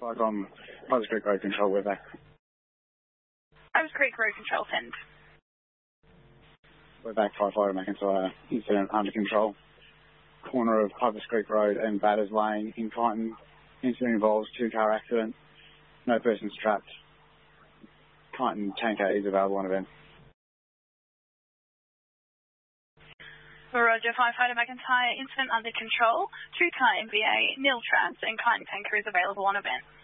Fire from Harvest Creek Road Control, we're back. Harvest Creek Road Control, send. We're back, Firefighter McIntyre, incident under control. Corner of Harvest Creek Road and Batters Lane in Kyneton. Incident involves 2-car accident. No persons trapped. Kyneton tanker is available on event. Roger, Firefighter McIntyre, incident under control. 2-car MVA, nil traps, and Kyneton tanker is available on event.